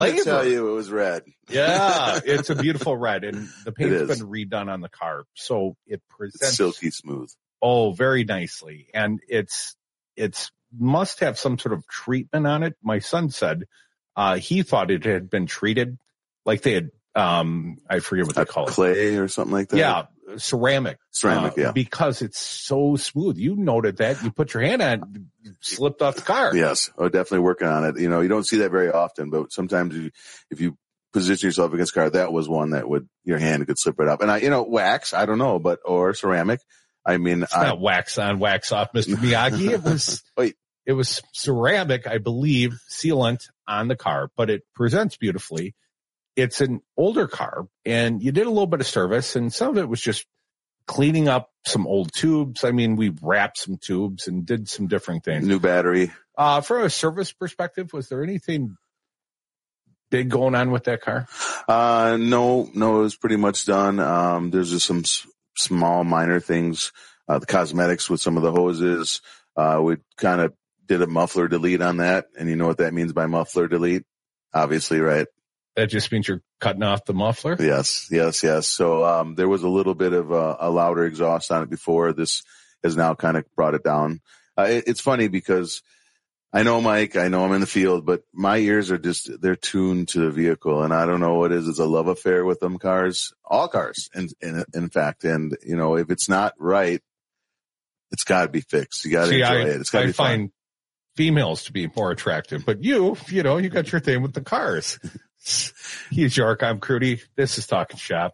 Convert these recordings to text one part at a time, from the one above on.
I tell you, it was red. Yeah, it's a beautiful red, and the paint's been redone on the car, so it presents it's silky smooth. Oh, very nicely, and it's must have some sort of treatment on it. My son said he thought it had been treated, like they had I forget what they call it, clay or something like that. Yeah, ceramic, yeah, because it's so smooth. You noted that. You put your hand on it, you slipped off the car. Yes, definitely working on it. You know, you don't see that very often, but sometimes if you position yourself against a car, that was one that your hand could slip right up. And wax, I don't know, or ceramic. I mean, it's not wax on, wax off, Mr. Miyagi. It was It was ceramic, I believe, sealant on the car, but it presents beautifully. It's an older car, and you did a little bit of service, and some of it was just cleaning up some old tubes. I mean, we wrapped some tubes and did some different things. New battery. From a service perspective, was there anything big going on with that car? No, it was pretty much done. There's just some small minor things, the cosmetics with some of the hoses. We kind of did a muffler delete on that. And you know what that means by muffler delete? Obviously, right? That just means you're cutting off the muffler? Yes. So, there was a little bit of a louder exhaust on it before. This has now kind of brought it down. It's funny because I know Mike, I know I'm in the field, but my ears are they're tuned to the vehicle, and I don't know what it is. It's a love affair with them cars, all cars, in fact. And, if it's not right, it's got to be fixed. You got to enjoy it. It's got to be fun. I find females to be more attractive, but you got your thing with the cars. He's York. I'm Crudy. This is Talking Shop.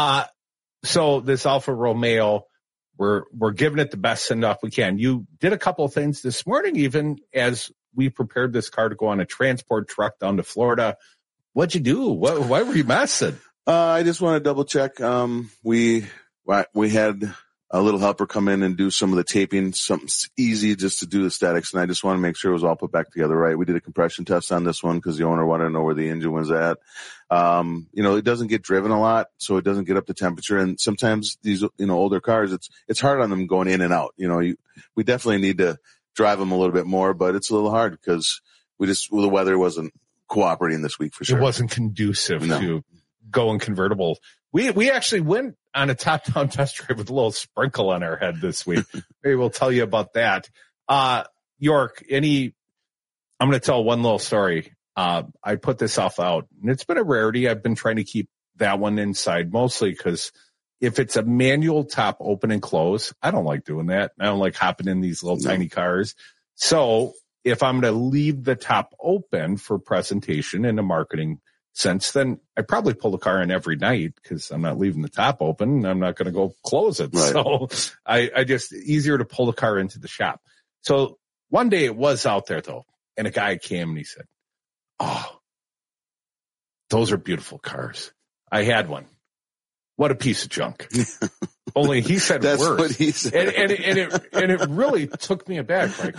So this Alfa Romeo, we're giving it the best send off we can. You did a couple of things this morning, even as we prepared this car to go on a transport truck down to Florida. What'd you do? Why were you messing? I just want to double check. We had a little helper come in and do some of the taping, something easy just to do the statics. And I just want to make sure it was all put back together right. We did a compression test on this one because the owner wanted to know where the engine was at. It doesn't get driven a lot, so it doesn't get up to temperature. And sometimes these, older cars, it's hard on them going in and out. We definitely need to drive them a little bit more, but it's a little hard because the weather wasn't cooperating this week for sure. It wasn't conducive to going convertible. We actually went on a top-down test drive with a little sprinkle on our head this week. Maybe we'll tell you about that. York, I'm going to tell one little story. I put this off out, and it's been a rarity. I've been trying to keep that one inside, mostly because if it's a manual top open and close, I don't like doing that. I don't like hopping in these little tiny cars. So if I'm going to leave the top open for presentation in a marketing sense, then I probably pull the car in every night because I'm not leaving the top open. I'm not going to go close it. Right. So I just easier to pull the car into the shop. So one day it was out there though, and a guy came and he said, "Oh, those are beautiful cars. I had one. What a piece of junk." Only he said that's worse. What he said. And it really took me aback. Like,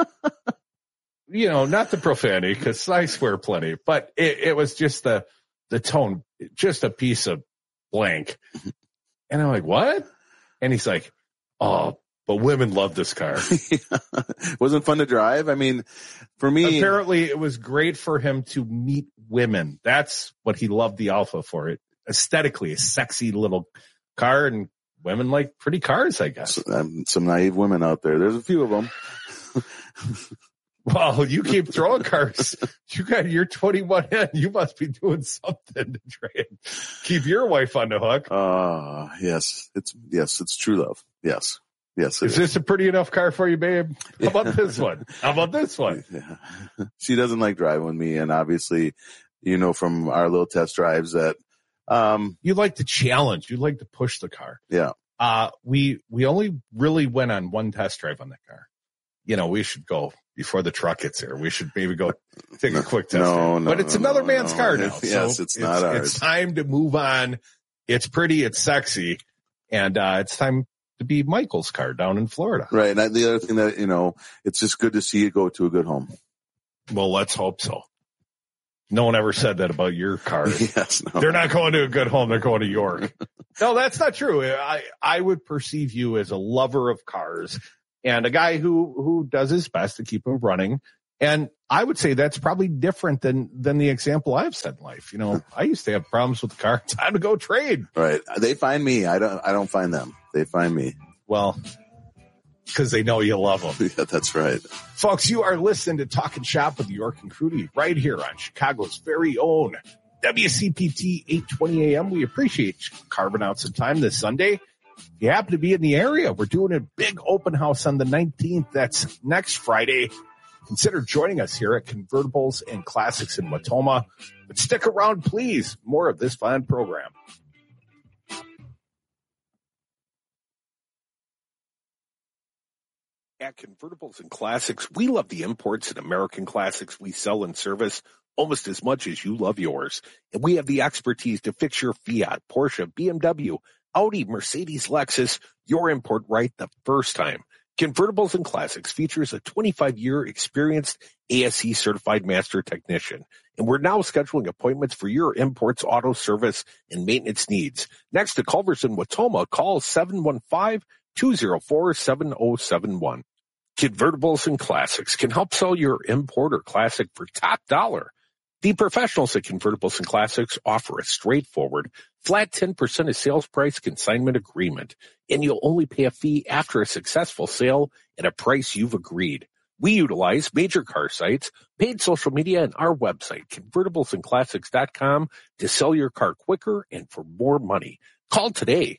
not the profanity, because I swear plenty, but it was just the tone, just a piece of blank. And I'm like, what? And he's like, "Oh, but women love this car." Wasn't fun to drive. I mean, for me, apparently it was great for him to meet women. That's what he loved the Alfa for. It aesthetically, a sexy little car, and women like pretty cars, I guess. Some naive women out there. There's a few of them. Well, you keep throwing cars. You're 21 in. You must be doing something to try and keep your wife on the hook. Yes. It's true love. Yes. Is this a pretty enough car for you, babe? How about this one? How about this one? Yeah. She doesn't like driving with me. And obviously, from our little test drives that, you like the challenge. You like to push the car. Yeah. We only really went on one test drive on that car. We should go before the truck gets here. We should maybe go take a quick test. But it's another man's car now. Yes, so it's not ours. It's time to move on. It's pretty. It's sexy. And it's time to be Michael's car down in Florida. Right. And the other thing that, it's just good to see it go to a good home. Well, let's hope so. No one ever said that about your car. Yes. No. They're not going to a good home. They're going to York. No, that's not true. I would perceive you as a lover of cars and a guy who does his best to keep them running. And I would say that's probably different than the example I've set in life. I used to have problems with the car. Time to go trade. Right. They find me. I don't find them. They find me. Well, because they know you love them. Yeah, that's right. Folks, you are listening to Talking Shop with York and Crudy right here on Chicago's very own WCPT 820 AM. We appreciate you carving out some time this Sunday. If you happen to be in the area, we're doing a big open house on the 19th. That's next Friday. Consider joining us here at Convertibles and Classics in Wautoma. But stick around, please. More of this fine program. At Convertibles and Classics, we love the imports and American classics we sell and service almost as much as you love yours. And we have the expertise to fix your Fiat, Porsche, BMW, Audi, Mercedes, Lexus, your import right the first time. Convertibles and Classics features a 25-year experienced ASE certified master technician. And we're now scheduling appointments for your imports, auto service, and maintenance needs. Next to Culver's in Wautoma, call 715-204-7071. Convertibles and Classics can help sell your import or classic for top dollar. The professionals at Convertibles and Classics offer a straightforward, flat 10% of sales price consignment agreement, and you'll only pay a fee after a successful sale at a price you've agreed. We utilize major car sites, paid social media, and our website, convertiblesandclassics.com, to sell your car quicker and for more money. Call today,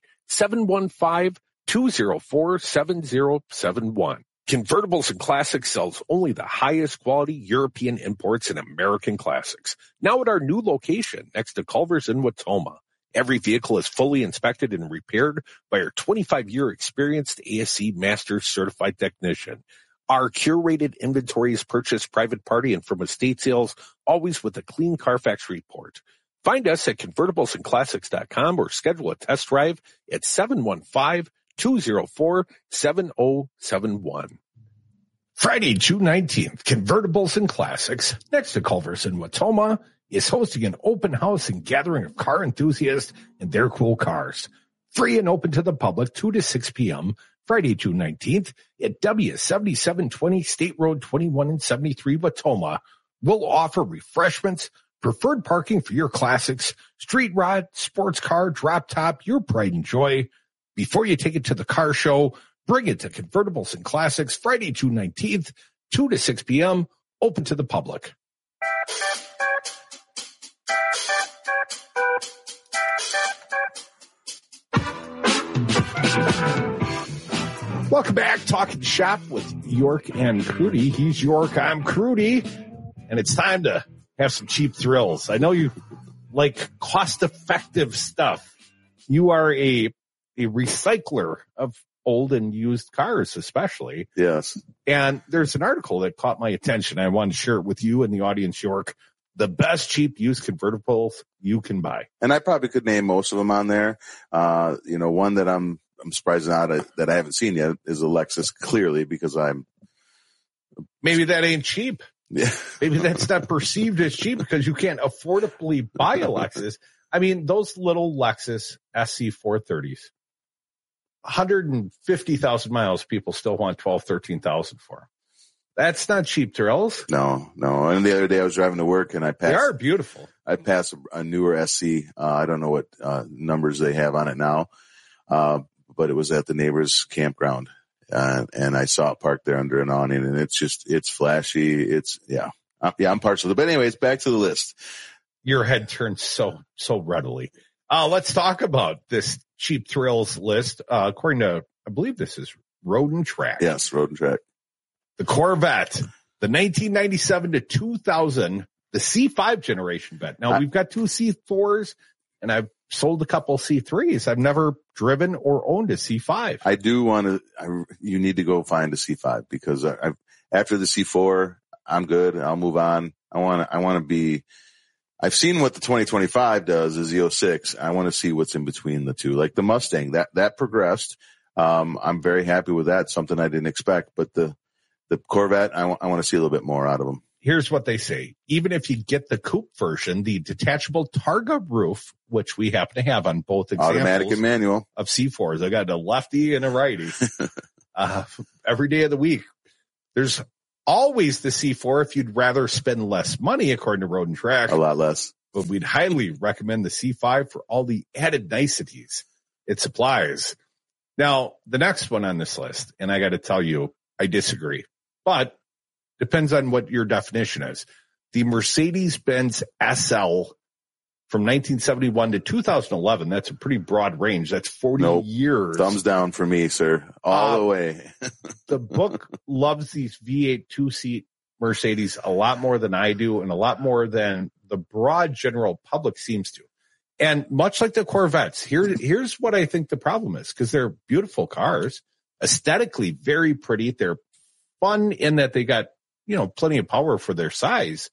715-204-7071. Convertibles and Classics sells only the highest quality European imports and American classics. Now at our new location next to Culver's in Wautoma. Every vehicle is fully inspected and repaired by our 25-year experienced ASE Master Certified Technician. Our curated inventory is purchased private party and from estate sales, always with a clean Carfax report. Find us at convertiblesandclassics.com or schedule a test drive at 715-204-7071. Friday, June 19th, Convertibles and Classics, next to Culver's in Wautoma, is hosting an open house and gathering of car enthusiasts and their cool cars. Free and open to the public, 2 to 6 p.m., Friday, June 19th, at W7720 State Road 21 and 73, Wautoma. We'll offer refreshments, preferred parking for your classics, street rod, sports car, drop top, your pride and joy. Before you take it to the car show, bring it to Convertibles and Classics, Friday, June 19th, 2 to 6 p.m., open to the public. Welcome back, Talking Shop with York and Crudy. He's York, I'm Crudy, and it's time to have some cheap thrills. I know you like cost-effective stuff. You are a recycler of old and used cars, especially. Yes. And there's an article that caught my attention. I wanted to share it with you and the audience, York. The best cheap used convertibles you can buy. And I probably could name most of them on there. One that I'm surprised that I haven't seen yet is a Lexus, clearly, because maybe that ain't cheap. Yeah. Maybe that's not perceived as cheap because you can't affordably buy a Lexus. I mean, those little Lexus SC430s, 150,000 miles, people still want 12,000, 13,000 for them. That's not cheap thrills. No. And the other day I was driving to work and I passed. They are beautiful. I passed a newer SC. I don't know what numbers they have on it now, but it was at the neighbor's campground. And I saw it parked there under an awning, and it's flashy. I'm partial to it. But anyways, back to the list. Your head turns so readily. Let's talk about this cheap thrills list. According to, I believe this is Road and Track. Yes, Road and Track. The Corvette, the 1997 to 2000, the C5 generation vet. Now we've got two C4s, and I've sold a couple C3s. I've never driven or owned a C5. I do want to. You need to go find a C5 because after the C4, I'm good. I'll move on. I want to be. I've seen what the 2025 does is the 06. I want to see what's in between the two, like the Mustang. That progressed. I'm very happy with that. Something I didn't expect, but the Corvette, I want to see a little bit more out of them. Here's what they say. Even if you get the coupe version, the detachable Targa roof, which we happen to have on both examples. Automatic and manual. Of C4s. I got a lefty and a righty. Every day of the week. There's always the C4 if you'd rather spend less money, according to Road and Track. A lot less. But we'd highly recommend the C5 for all the added niceties it supplies. Now, the next one on this list, and I got to tell you, I disagree, but depends on what your definition is. The Mercedes-Benz SL from 1971 to 2011, that's a pretty broad range. That's 40 years. Thumbs down for me, sir. All the way. The book loves these V8 two-seat Mercedes a lot more than I do, and a lot more than the broad general public seems to. And much like the Corvettes, here's what I think the problem is, because they're beautiful cars, aesthetically very pretty. They're fun in that they got, plenty of power for their size.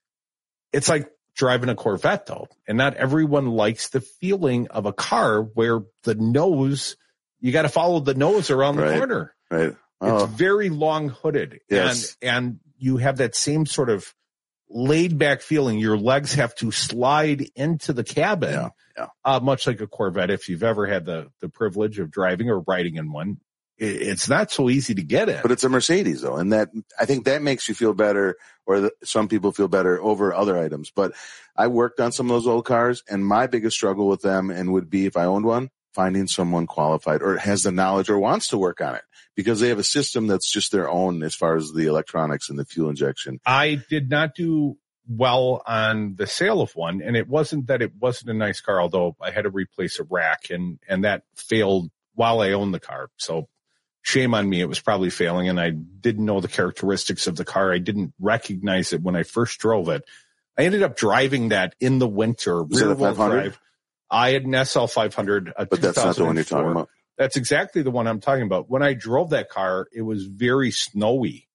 It's like driving a Corvette, though, and not everyone likes the feeling of a car where the nose, you got to follow the nose around the corner. Right. It's very long hooded. Yes. And you have that same sort of laid back feeling. Your legs have to slide into the cabin, much like a Corvette. If you've ever had the privilege of driving or riding in one, it's not so easy to get in. But it's a Mercedes, though, and I think that makes you feel better, or some people feel better over other items. But I worked on some of those old cars, and my biggest struggle with them, and would be if I owned one, finding someone qualified or has the knowledge or wants to work on it, because they have a system that's just their own as far as the electronics and the fuel injection. I did not do well on the sale of one, and it wasn't that it wasn't a nice car, although I had to replace a rack, and that failed while I owned the car. So shame on me. It was probably failing, and I didn't know the characteristics of the car. I didn't recognize it when I first drove it. I ended up driving that in the winter. Was it a 500? I had an SL 500. But that's not the one you're talking about. That's exactly the one I'm talking about. When I drove that car, it was very snowy.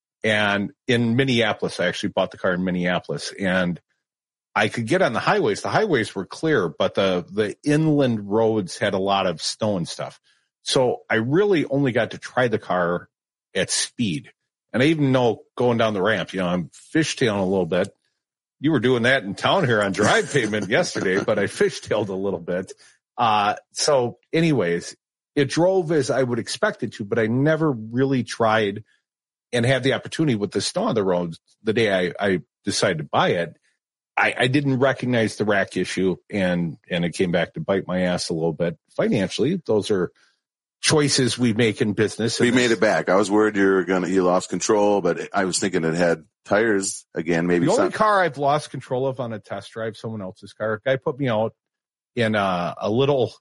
And in Minneapolis, I actually bought the car in Minneapolis, and I could get on the highways. The highways were clear, but the inland roads had a lot of snow and stuff. So I really only got to try the car at speed. And I even know going down the ramp, I'm fishtailing a little bit. You were doing that in town here on Drive Pavement yesterday, but I fishtailed a little bit. So anyways, it drove as I would expect it to, but I never really tried and had the opportunity with the snow on the road the day I decided to buy it. I didn't recognize the rack issue, and it came back to bite my ass a little bit financially. Those are choices we make in business. We made it back. I was worried you lost control, but I was thinking it had tires again. Maybe the only car I've lost control of on a test drive, someone else's car. A guy put me out in a little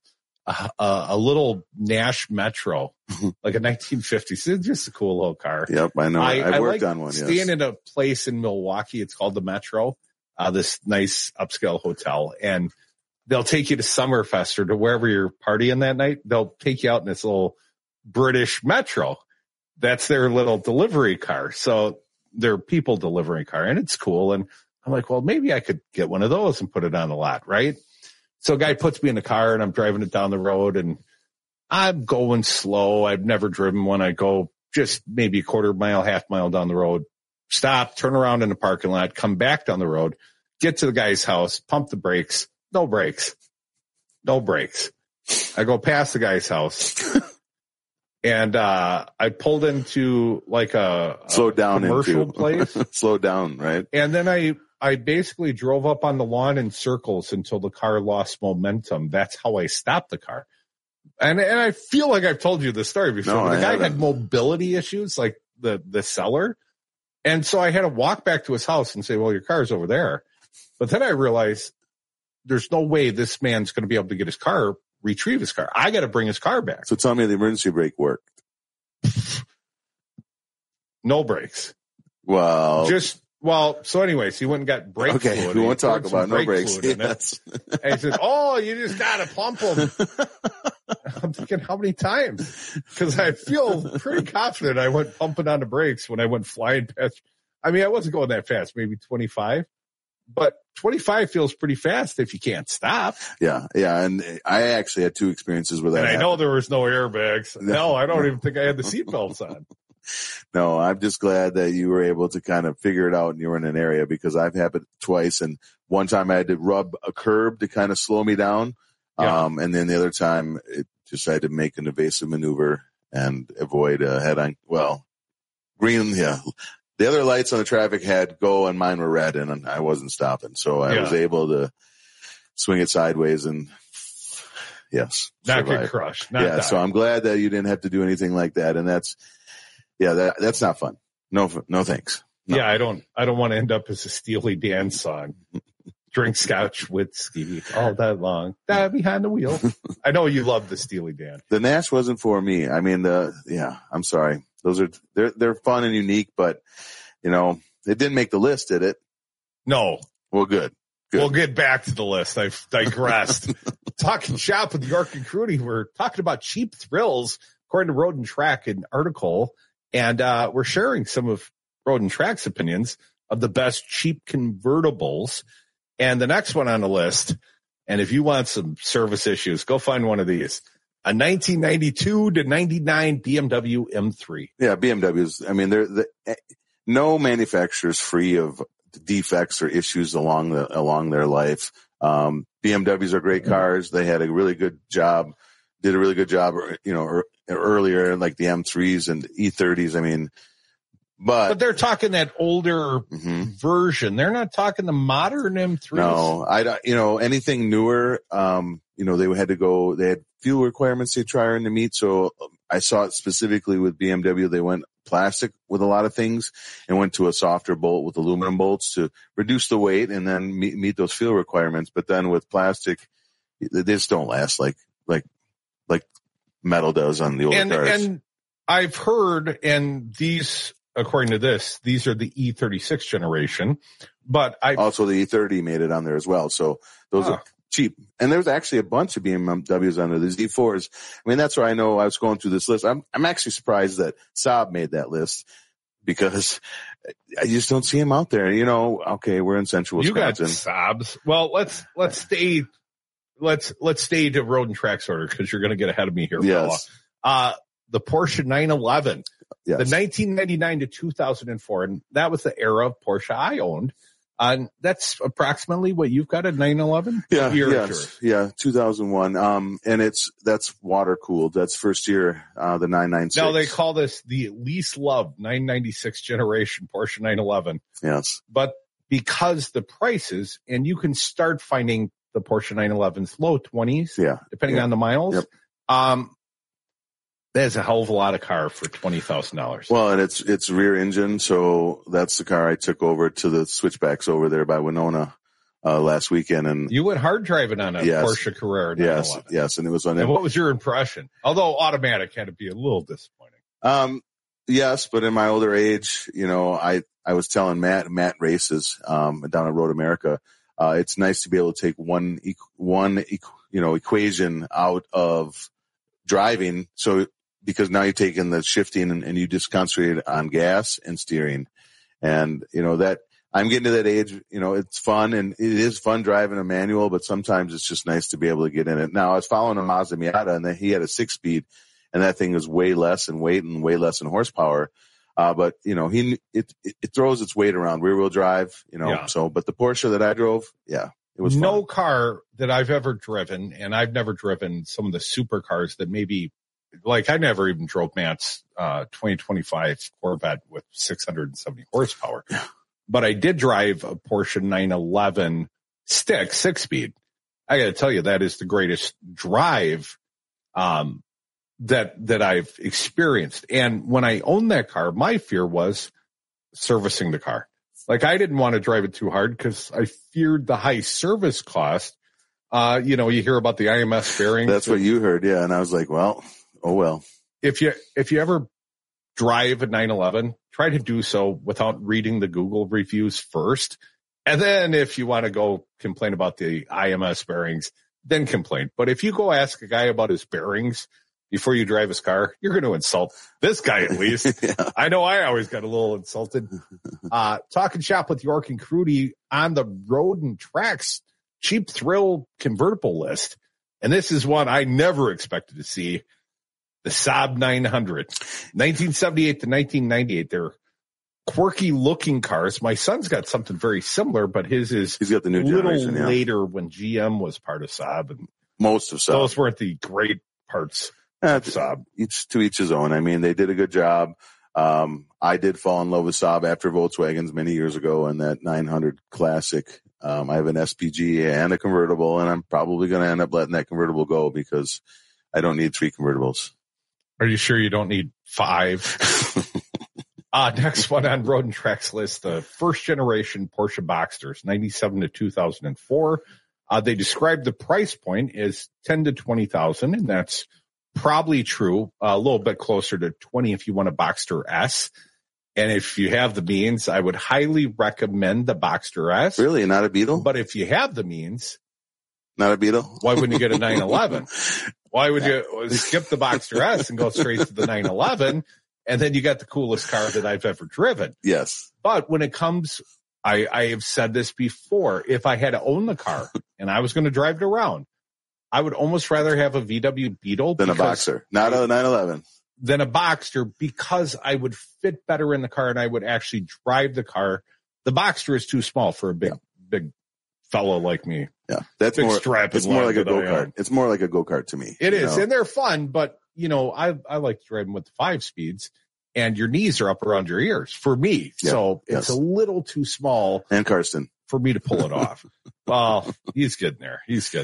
Nash Metro, like a 1950s. It's just a cool little car. Yep, I know. I worked like on one. Staying in a place in Milwaukee, it's called the Metro. This nice upscale hotel, and they'll take you to Summerfest or to wherever you're partying that night. They'll take you out in this little British Metro. That's their little delivery car. So their people delivery car, and it's cool. And I'm like, well, maybe I could get one of those and put it on the lot, right? So a guy puts me in the car, and I'm driving it down the road, and I'm going slow. I've never driven one. I go just maybe a quarter mile, half mile down the road, stop, turn around in the parking lot, come back down the road, get to the guy's house, pump the brakes. No brakes. I go past the guy's house, and I pulled into like a commercial place. Slow down, right? And then I basically drove up on the lawn in circles until the car lost momentum. That's how I stopped the car. And I feel like I've told you this story before. No, the guy had mobility issues, like the seller. And so I had to walk back to his house and say, well, your car's over there. But then I realized there's no way this man's going to be able to get his car, retrieve his car. I got to bring his car back. So tell me the emergency brake worked. No brakes. Well, so anyways, he went and got brake fluid. Okay, we won't talk about no brakes. Yes. And he said, oh, you just got to pump them. I'm thinking, how many times? Because I feel pretty confident I went pumping on the brakes when I went flying past. I mean, I wasn't going that fast, maybe 25. But 25 feels pretty fast if you can't stop. Yeah. And I actually had two experiences with that. And I know there was no airbags. No, I don't even think I had the seatbelts on. No, I'm just glad that you were able to kind of figure it out and you were in an area, because I've had it twice. And one time I had to rub a curb to kind of slow me down. Yeah. And then the other time it just had to make an evasive maneuver and avoid a head-on, green, the other lights on the traffic had go and mine were red and I wasn't stopping. So I was able to swing it sideways and yes. Not get crushed. Not die. So I'm glad that you didn't have to do anything like that. And that's not fun. No thanks. No. Yeah. I don't want to end up as a Steely Dan song. Drink scotch whiskey all day long. Die behind the wheel. I know you love the Steely Dan. The Nash wasn't for me. I mean, I'm sorry. Those they're fun and unique, but it didn't make the list, did it? No. Well, good. We'll get back to the list. I've digressed. Talking shop with York and Crudy. We're talking about cheap thrills, according to Road and Track, an article, and we're sharing some of Road and Track's opinions of the best cheap convertibles. And the next one on the list, and if you want some service issues, go find one of these. A 1992 to 99 BMW M3. Yeah, BMWs. I mean, no manufacturer's free of defects or issues along their life. BMWs are great cars. They had a really good job, did a really good job, earlier, like the M3s and E30s. I mean, but they're talking that older version. They're not talking the modern M3s. No, anything newer, they had fuel requirements they try to meet. So I saw it specifically with BMW. They went plastic with a lot of things and went to a softer bolt with aluminum bolts to reduce the weight and then meet those fuel requirements. But then with plastic, they just don't last like metal does on the older cars. And I've heard, and these, according to this, these are the E36 generation, but also the E30 made it on there as well. So those are cheap. And there's actually a bunch of BMWs under the Z4s. I mean, that's where I know I was going through this list. I'm actually surprised that Saab made that list because I just don't see him out there. Okay, we're in Central Wisconsin. You got Saabs. Well, let's stay to Road and Track's order because you're going to get ahead of me here. Yes. The Porsche 911, yes. The 1999 to 2004, and that was the era of Porsche I owned. And that's approximately what you've got, a 911? Yeah, 2001. And that's water cooled. That's first year, the 996. Now they call this the least loved 996 generation Porsche 911. Yes. But because the prices, and you can start finding the Porsche 911s low 20s, depending on the miles. Yep. There's a hell of a lot of car for $20,000. Well, and it's rear engine, so that's the car I took over to the switchbacks over there by Winona last weekend. And you went hard driving on a Porsche Carrera 911. Yes, and it was on. And what was your impression? Although automatic had to be a little disappointing. Yes, but in my older age, I was telling Matt races down at Road America. It's nice to be able to take one equation out of driving, so because now you're taking the shifting and you just concentrate on gas and steering. And, that I'm getting to that age, it's fun and it is fun driving a manual, but sometimes it's just nice to be able to get in it. Now I was following a Mazda Miata and he had a 6-speed and that thing is way less in weight and way less in horsepower. But it throws its weight around rear wheel drive, but the Porsche that I drove, it was fun. No car that I've ever driven, and I've never driven some of the supercars that maybe, like I never even drove Matt's 2025 Corvette with 670 horsepower. Yeah. But I did drive a Porsche 911 stick 6-speed. I got to tell you, that is the greatest drive that I've experienced. And when I owned that car, my fear was servicing the car. Like I didn't want to drive it too hard because I feared the high service cost. You hear about the IMS bearings. That's what you heard. Yeah. And I was like, well, oh, well, if you ever drive a 911, try to do so without reading the Google reviews first. And then if you want to go complain about the IMS bearings, then complain. But if you go ask a guy about his bearings before you drive his car, you're going to insult this guy at least. Yeah. I know I always got a little insulted. Talking shop with York and Crudy on the Road and Tracks cheap thrill convertible list. And this is one I never expected to see. The Saab 900, 1978 to 1998. They're quirky looking cars. My son's got something very similar, but he's got the new generation, later when GM was part of Saab. And most of Saab. Those weren't the great parts of Saab. To each his own. I mean, they did a good job. I did fall in love with Saab after Volkswagens many years ago, and that 900 Classic. I have an SPG and a convertible, and I'm probably going to end up letting that convertible go because I don't need 3 convertibles. Are you sure you don't need 5? Next one on Road and Track's list, the first generation Porsche Boxsters, 97 to 2004. They described the price point as 10 to 20,000, and that's probably true. A little bit closer to 20 if you want a Boxster S. And if you have the means, I would highly recommend the Boxster S. Really? Not a Beetle? But if you have the means, not a Beetle? Why wouldn't you get a 911? Why would you skip the Boxster S and go straight to the 911? And then you got the coolest car that I've ever driven. Yes. But when it comes, I have said this before, if I had to own the car and I was going to drive it around, I would almost rather have a VW Beetle than a Boxster, not a 911. Than a Boxster, because I would fit better in the car and I would actually drive the car. The Boxster is too small for a big fellow like me. Yeah, that's big more. Strap it's more like a go-kart. It's more like a go-kart to me. It is, and they're fun, but I like to drive them with the 5 speeds, and your knees are up around your ears for me. Yeah, so it's a little too small. And Karsten for me to pull it off. Well, he's getting there.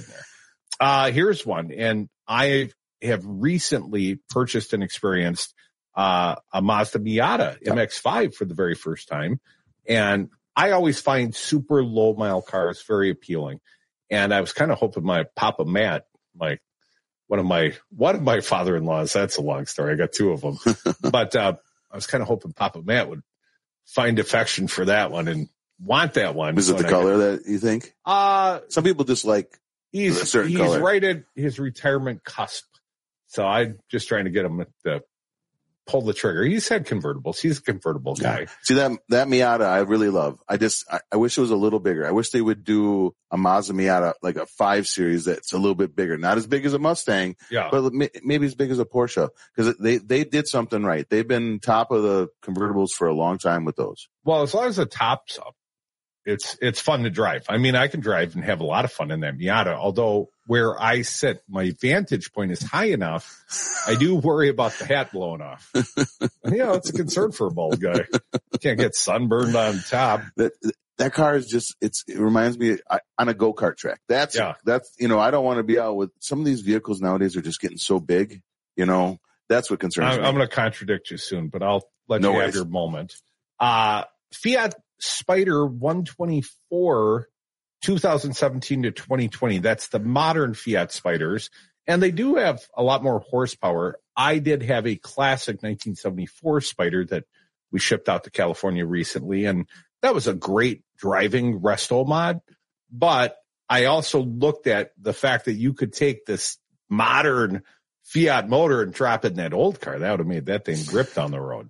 Here's one, and I have recently purchased and experienced a Mazda Miata MX-5 for the very first time, and I always find super low mile cars very appealing. And I was kind of hoping my Papa Matt, one of my father-in-laws, that's a long story. I got 2 of them, but I was kind of hoping Papa Matt would find affection for that one and want that one. Is it the color that you think? Some people just like a certain color. He's right at his retirement cusp. So I'm just trying to get him to pull the trigger. He's had convertibles. He's a convertible guy. Yeah. See, that Miata I really love. I wish it was a little bigger. I wish they would do a Mazda Miata, like a 5 Series that's a little bit bigger. Not as big as a Mustang, but maybe as big as a Porsche. Because they did something right. They've been top of the convertibles for a long time with those. Well, as long as the top's up, it's fun to drive. I mean, I can drive and have a lot of fun in that Miata, although where I sit, my vantage point is high enough. I do worry about the hat blowing off. It's a concern for a bald guy. You can't get sunburned on top. That car is just, it reminds me on a go-kart track. That's, I don't want to be out with some of these vehicles nowadays are just getting so big, that's what concerns me. I'm going to contradict you soon, but I'll let you have your moment. Fiat Spider 124, 2017 to 2020. That's the modern Fiat Spiders. And they do have a lot more horsepower. I did have a classic 1974 Spider that we shipped out to California recently. And that was a great driving resto mod. But I also looked at the fact that you could take this modern Fiat motor and drop it in that old car. That would have made that thing grip down the road.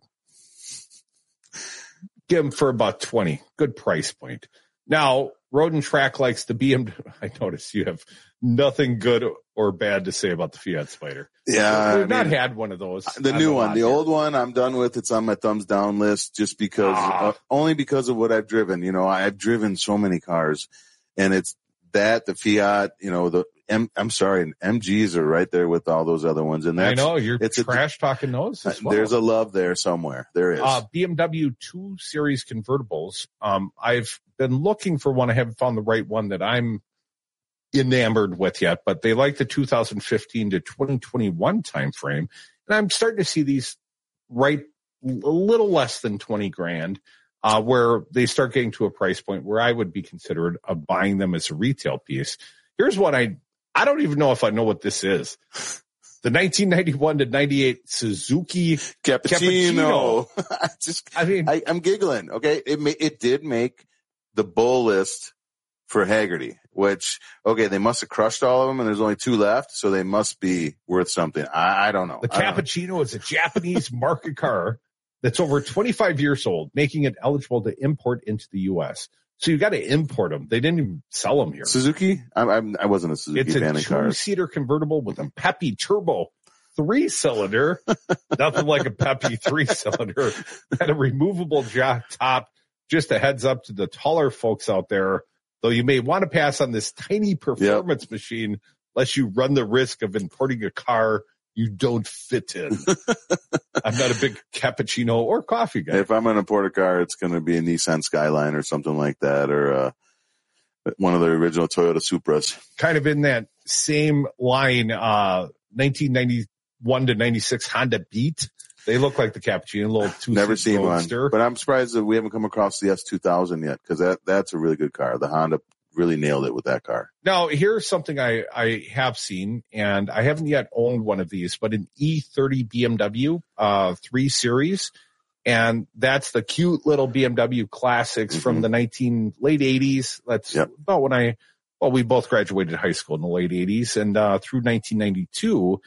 Give them for about 20. Good price point. Now, Road and Track likes the BMW. I notice you have nothing good or bad to say about the Fiat Spider. Yeah. We've not had one of those. The new one. The old one, I'm done with. It's on my thumbs down list just because, only because of what I've driven. I've driven so many cars, and it's that, the Fiat, I'm sorry, MGs are right there with all those other ones. And I know you're trash talking those as well. There's a love there somewhere. There is. BMW 2 Series convertibles. I've been looking for one. I haven't found the right one that I'm enamored with yet, but they like the 2015 to 2021 timeframe. And I'm starting to see these right a little less than 20 grand, where they start getting to a price point where I would be considered buying them as a retail piece. Here's one I don't even know if I know what this is. The 1991 to 98 Suzuki Cappuccino. I'm giggling. Okay. It did make the bull list for Hagerty, which, they must have crushed all of them and there's only 2 left. So they must be worth something. I don't know. The Cappuccino is a Japanese market car that's over 25 years old, making it eligible to import into the U.S. So you got to import them. They didn't even sell them here. Suzuki? I wasn't a Suzuki fan of cars. It's a 2-seater convertible with a peppy turbo 3-cylinder. Nothing like a peppy 3-cylinder. Had a removable top. Just a heads up to the taller folks out there, though you may want to pass on this tiny performance machine unless you run the risk of importing a car you don't fit in. I'm not a big cappuccino or coffee guy. If I'm going to import a car, it's going to be a Nissan Skyline or something like that, or one of the original Toyota Supras. Kind of in that same line, 1991 to 96 Honda Beat. They look like the cappuccino, a little two-seat Never seen roadster. one, but I'm surprised that we haven't come across the S2000 yet, because that's a really good car. The Honda really nailed it with that car. Now, here's something I have seen, and I haven't yet owned one of these, but an E30 BMW 3 Series, and that's the cute little BMW Classics from the late 80s. That's about when we both graduated high school in the late 80s, and through 1992.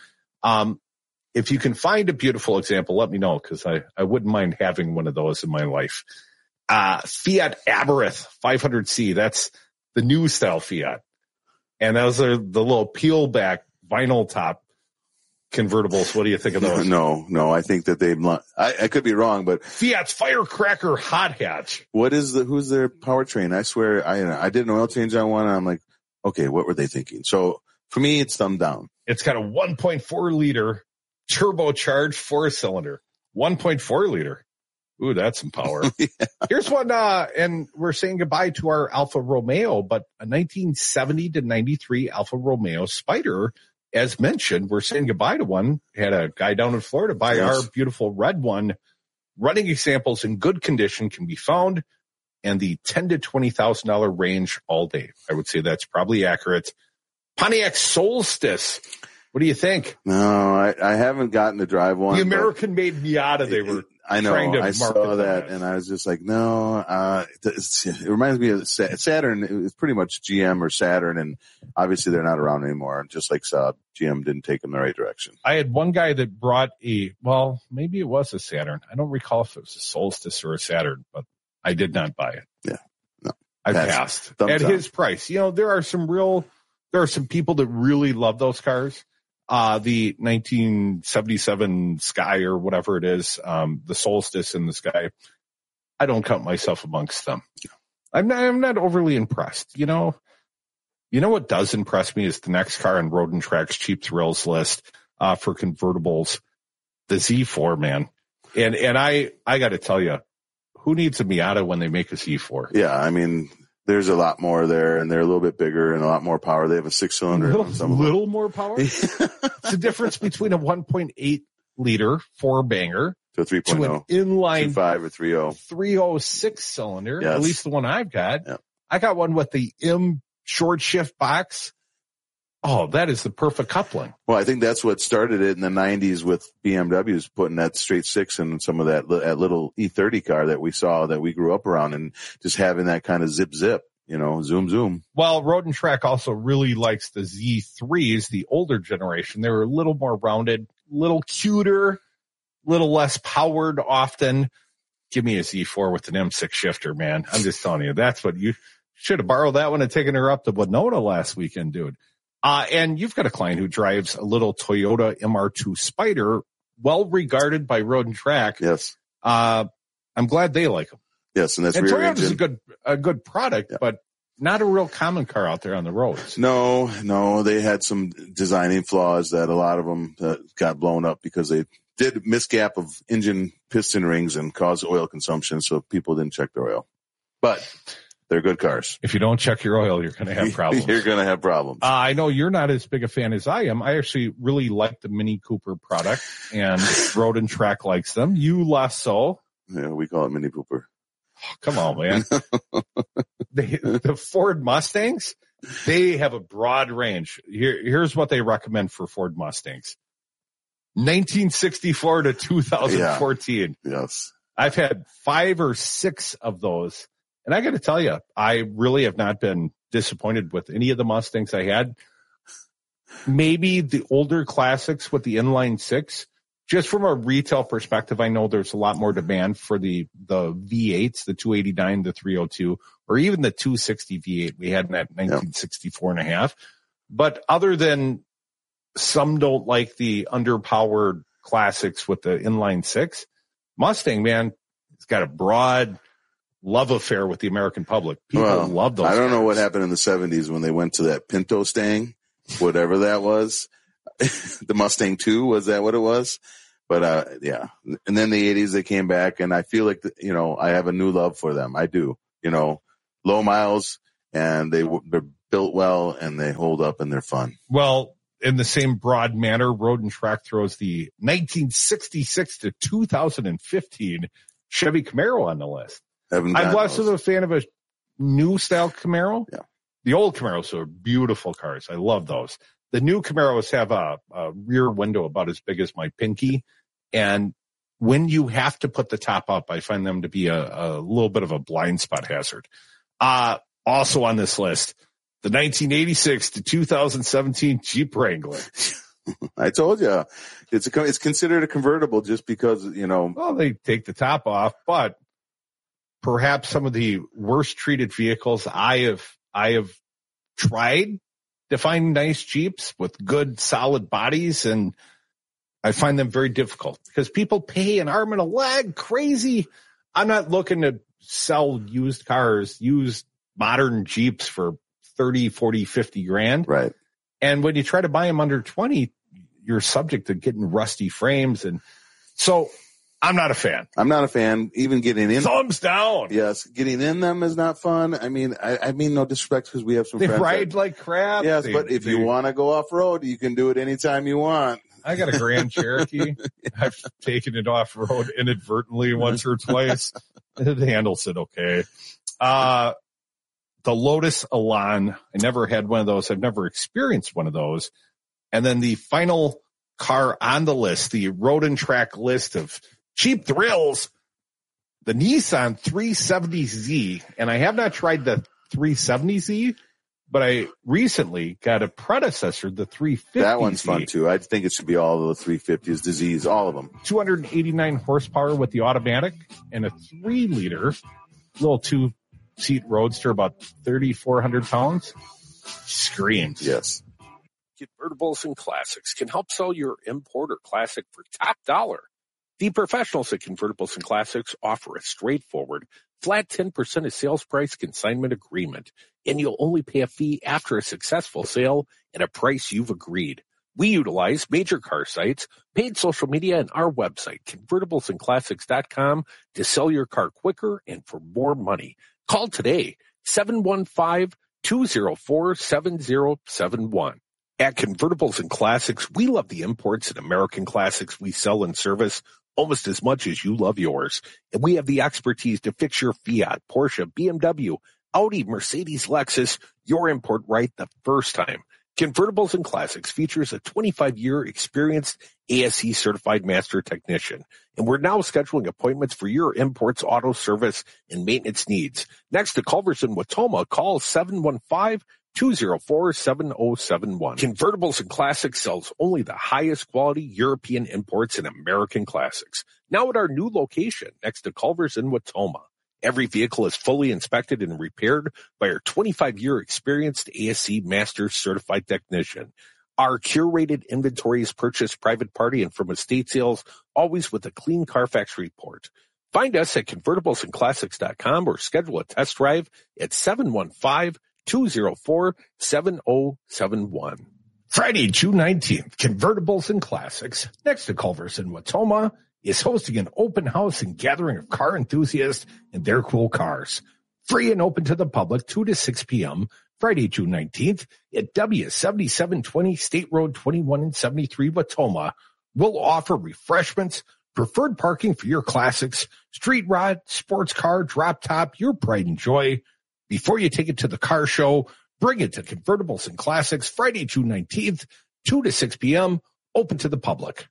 If you can find a beautiful example, let me know, because I wouldn't mind having one of those in my life. Fiat Abarth 500C, that's the new style Fiat. And those are the little peel back vinyl top convertibles. What do you think of those? No, I think that I could be wrong, but Fiat's Firecracker Hot Hatch. Who's their powertrain? I swear I did an oil change on one, and I'm like, okay, what were they thinking? So for me, it's thumb down. It's got a 1.4 liter turbocharged 4-cylinder, 1.4 liter. Ooh, that's some power. Yeah. Here's one, and we're saying goodbye to our Alfa Romeo, but a 1970 to 93 Alfa Romeo Spider, as mentioned, we're saying goodbye to one. Had a guy down in Florida buy our beautiful red one. Running examples in good condition can be found in the $10,000 to $20,000 range all day. I would say that's probably accurate. Pontiac Solstice. What do you think? No, I haven't gotten to drive one. The American-made Miata, they were trying to I saw that, and I was just like, no. It reminds me of Saturn. It's pretty much GM or Saturn, and obviously they're not around anymore. Just like Saab, GM didn't take them the right direction. I had one guy that brought maybe it was a Saturn. I don't recall if it was a Solstice or a Saturn, but I did not buy it. Yeah, no. I passed. At his price. There are some people that really love those cars. The 1977 Sky or whatever it is, the Solstice in the Sky. I don't count myself amongst them. I'm not overly impressed. You know what does impress me is the next car on Road and Track's Cheap Thrills list, for convertibles, the Z4, man. And I got to tell you, who needs a Miata when they make a Z4? Yeah. I mean, there's a lot more there, and they're a little bit bigger and a lot more power. They have a 6-cylinder. A little more power? It's the difference between a 1.8 liter 4-banger to 3.0 to an inline 2.5 or 3.0 306 cylinder, yes. At least the one I've got. Yep. I got one with the M short shift box. Oh, that is the perfect coupling. Well, I think that's what started it in the 90s with BMWs putting that straight six in some of that little E30 car that we saw, that we grew up around, and just having that kind of zip, zoom. Well, Road and Track also really likes the Z3s, the older generation. They were a little more rounded, little cuter, little less powered often. Give me a Z4 with an M6 shifter, man. I'm just telling you, that's what you should have borrowed that one and taken her up to Winona last weekend, dude. And you've got a client who drives a little Toyota MR2 Spider, well regarded by Road and Track. Yes. I'm glad they like them. Yes, and that's and rear Toyota's engine. a good product, but not a real common car out there on the roads. No, they had some designing flaws that a lot of them got blown up because they did misgap of engine piston rings and caused oil consumption, so people didn't check their oil. But they're good cars. If you don't check your oil, you're going to have problems. You're going to have problems. I know you're not as big a fan as I am. I actually really like the Mini Cooper product, and Road and Track likes them. You less so. Yeah, we call it Mini Cooper. Oh, come on, man. The Ford Mustangs, they have a broad range. Here's what they recommend for Ford Mustangs. 1964 to 2014. Yeah. Yes. I've had 5 or 6 of those. And I got to tell you, I really have not been disappointed with any of the Mustangs I had. Maybe the older classics with the inline 6. Just from a retail perspective, I know there's a lot more demand for the V8s, the 289, the 302, or even the 260 V8 we had in that 1964 and a half. But other than some don't like the underpowered classics with the inline 6, Mustang, man, it's got a broad love affair with the American public. People love those. I don't know cars. what happened in the 70s when they went to that Pinto Stang, whatever that was. the Mustang 2, was that what it was? But, yeah. And then the 80s, they came back, and I feel like, I have a new love for them. I do, low miles, and they're built well, and they hold up, and they're fun. Well, in the same broad manner, Road and Track throws the 1966 to 2015 Chevy Camaro on the list. I'm less of a fan of a new style Camaro. Yeah. The old Camaros are beautiful cars. I love those. The new Camaros have a rear window about as big as my pinky. And when you have to put the top up, I find them to be a little bit of a blind spot hazard. Also on this list, the 1986 to 2017 Jeep Wrangler. I told you, it's considered a convertible just because, Well, they take the top off, but perhaps some of the worst treated vehicles I have tried to find nice Jeeps with good solid bodies, and I find them very difficult because people pay an arm and a leg crazy. I'm not looking to sell used cars, used modern Jeeps for 30, 40, 50 grand. Right. And when you try to buy them under 20, you're subject to getting rusty frames. And so I'm not a fan. I'm not a fan. Even getting in. Thumbs down. Yes. Getting in them is not fun. I mean no disrespect because we have some friends. They ride like crap. Yes, but if you want to go off road, you can do it anytime you want. I got a Grand Cherokee. I've taken it off road inadvertently once or twice. It handles it okay. The Lotus Elan. I never had one of those. I've never experienced one of those. And then the final car on the list, the Road and Track list of cheap thrills, the Nissan 370Z. And I have not tried the 370Z, but I recently got a predecessor, the 350Z. That one's fun too. I think it should be all of the 350s, disease, all of them. 289 horsepower with the automatic and a 3-liter little 2-seat roadster, about 3,400 pounds. Screams. Yes. Convertibles and Classics can help sell your importer classic for top dollar. The professionals at Convertibles and Classics offer a straightforward, flat 10% of sales price consignment agreement, and you'll only pay a fee after a successful sale at a price you've agreed. We utilize major car sites, paid social media, and our website, convertiblesandclassics.com, to sell your car quicker and for more money. Call today, 715-204-7071. At Convertibles and Classics, we love the imports and American classics we sell and service almost as much as you love yours. And we have the expertise to fix your Fiat, Porsche, BMW, Audi, Mercedes, Lexus, your import right the first time. Convertibles and Classics features a 25-year experienced ASE certified master technician. And we're now scheduling appointments for your imports, auto service, and maintenance needs. Next to Culver's in Watoma, call 715-204-7071. Convertibles and Classics sells only the highest quality European imports and American classics. Now at our new location next to Culver's in Watoma. Every vehicle is fully inspected and repaired by our 25-year experienced ASE Master Certified Technician. Our curated inventory is purchased private party and from estate sales, always with a clean Carfax report. Find us at convertiblesandclassics.com or schedule a test drive at 715-204-7071. Friday, June 19th, Convertibles and Classics, next to Culver's in Watoma, is hosting an open house and gathering of car enthusiasts and their cool cars. Free and open to the public 2 to 6 p.m. Friday, June 19th at W7720 State Road 21 and 73 Watoma. We'll offer refreshments, preferred parking for your classics, street rod, sports car, drop top, your pride and joy. Before you take it to the car show, bring it to Convertibles and Classics Friday, June 19th, 2 to 6 p.m., open to the public.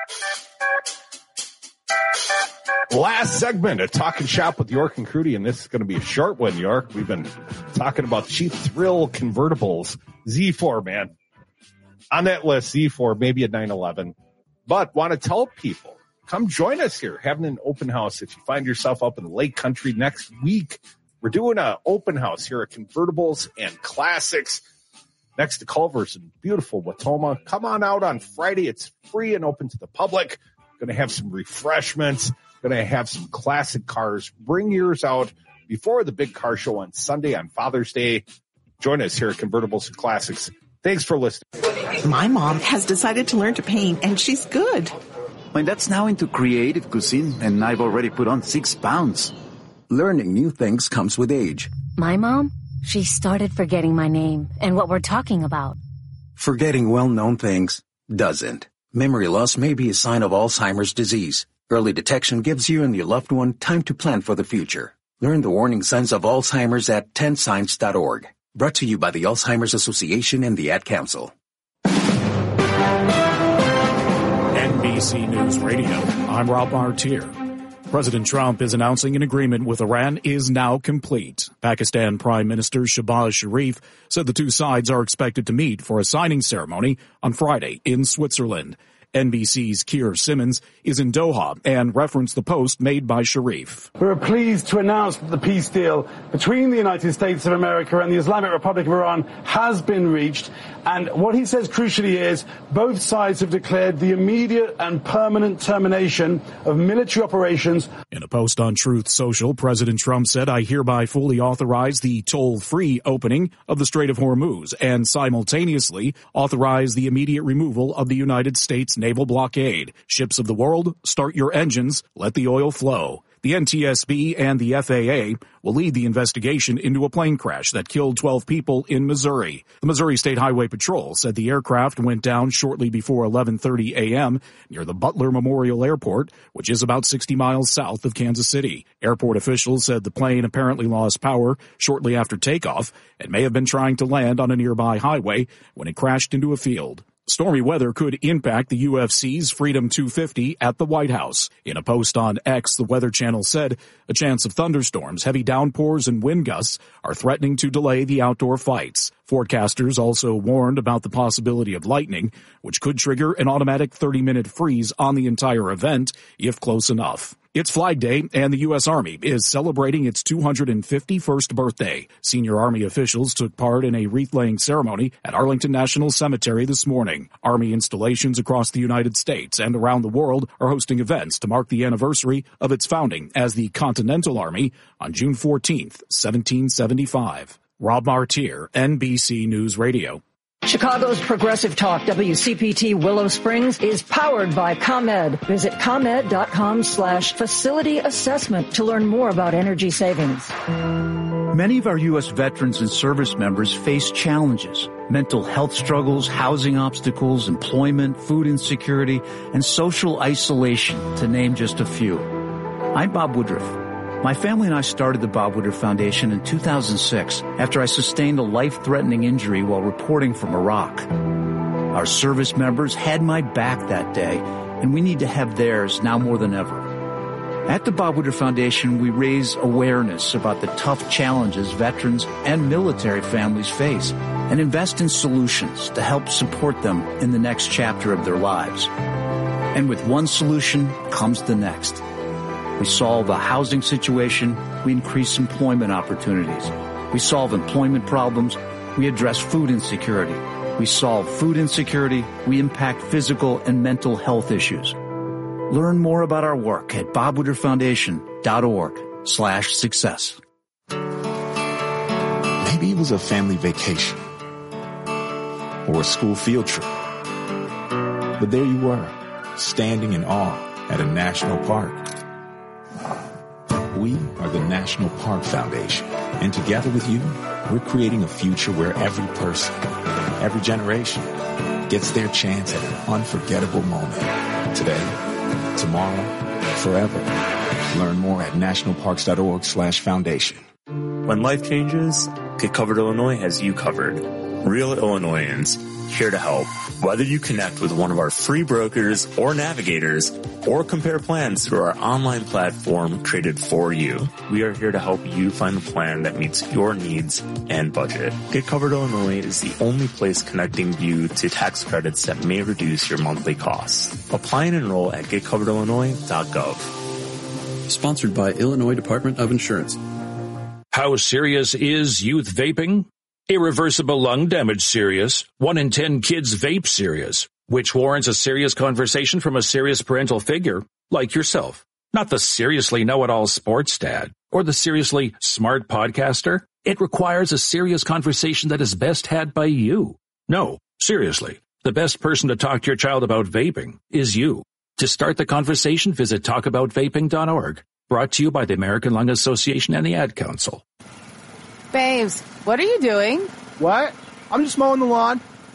Last segment of Talking Shop with York and Crudy, and this is going to be a short one, York. We've been talking about cheap thrill convertibles. Z4, man. On that list, Z4, maybe a 911. But want to tell people, come join us here, having an open house. If you find yourself up in the Lake Country next week, we're doing an open house here at Convertibles and Classics next to Culver's in beautiful Watoma. Come on out on Friday. It's free and open to the public. Going to have some refreshments. Going to have some classic cars. Bring yours out before the big car show on Sunday on Father's Day. Join us here at Convertibles and Classics. Thanks for listening. My mom has decided to learn to paint, and she's good. My dad's now into creative cuisine, and I've already put on 6 pounds. Learning new things comes with age. My mom, she started forgetting my name and what we're talking about. Forgetting well-known things doesn't. Memory loss may be a sign of Alzheimer's disease. Early detection gives you and your loved one time to plan for the future. Learn the warning signs of Alzheimer's at 10signs.org. Brought to you by the Alzheimer's Association and the Ad Council. NBC News Radio. I'm Rob Martier. President Trump is announcing an agreement with Iran is now complete. Pakistan Prime Minister Shehbaz Sharif said the two sides are expected to meet for a signing ceremony on Friday in Switzerland. NBC's Keir Simmons is in Doha and referenced the post made by Sharif. We are pleased to announce that the peace deal between the United States of America and the Islamic Republic of Iran has been reached. And what he says crucially is both sides have declared the immediate and permanent termination of military operations. In a post on Truth Social, President Trump said, I hereby fully authorize the toll-free opening of the Strait of Hormuz and simultaneously authorize the immediate removal of the United States naval blockade. Ships of the world, start your engines, let the oil flow. The NTSB and the FAA will lead the investigation into a plane crash that killed 12 people in Missouri. The Missouri State Highway Patrol said the aircraft went down shortly before 11:30 a.m. near the Butler Memorial Airport, which is about 60 miles south of Kansas City. Airport officials said the plane apparently lost power shortly after takeoff and may have been trying to land on a nearby highway when it crashed into a field. Stormy weather could impact the UFC's Freedom 250 at the White House. In a post on X, the Weather Channel said a chance of thunderstorms, heavy downpours, and wind gusts are threatening to delay the outdoor fights. Forecasters also warned about the possibility of lightning, which could trigger an automatic 30-minute freeze on the entire event if close enough. It's Flag Day, and the U.S. Army is celebrating its 251st birthday. Senior Army officials took part in a wreath-laying ceremony at Arlington National Cemetery this morning. Army installations across the United States and around the world are hosting events to mark the anniversary of its founding as the Continental Army on June 14th, 1775. Rob Martier, NBC News Radio. Chicago's Progressive Talk, WCPT Willow Springs, is powered by ComEd. Visit ComEd.com/facility assessment to learn more about energy savings. Many of our U.S. veterans and service members face challenges: mental health struggles, housing obstacles, employment, food insecurity, and social isolation, to name just a few. I'm Bob Woodruff. My family and I started the Bob Woodruff Foundation in 2006 after I sustained a life-threatening injury while reporting from Iraq. Our service members had my back that day, and we need to have theirs now more than ever. At the Bob Woodruff Foundation, we raise awareness about the tough challenges veterans and military families face and invest in solutions to help support them in the next chapter of their lives. And with one solution comes the next. We solve a housing situation, we increase employment opportunities. We solve employment problems, we address food insecurity. We solve food insecurity, we impact physical and mental health issues. Learn more about our work at bobwoodrufffoundation.org/success. Maybe it was a family vacation or a school field trip. But there you were, standing in awe at a national park. We are the National Park Foundation, and together with you, we're creating a future where every person, every generation, gets their chance at an unforgettable moment. Today, tomorrow, forever. Learn more at nationalparks.org/foundation. When life changes, Get Covered Illinois has you covered. Real Illinoisans, here to help. Whether you connect with one of our free brokers or navigators, or compare plans through our online platform created for you, we are here to help you find the plan that meets your needs and budget. Get Covered Illinois is the only place connecting you to tax credits that may reduce your monthly costs. Apply and enroll at getcoveredillinois.gov. Sponsored by Illinois Department of Insurance. How serious is youth vaping? Irreversible lung damage serious. 1 in 10 kids vape serious, which warrants a serious conversation from a serious parental figure like yourself. Not the seriously know-it-all sports dad or the seriously smart podcaster. It requires a serious conversation that is best had by you. No, seriously. The best person to talk to your child about vaping is you. To start the conversation, visit talkaboutvaping.org. Brought to you by the American Lung Association and the Ad Council. Babes, what are you doing? What? I'm just mowing the lawn.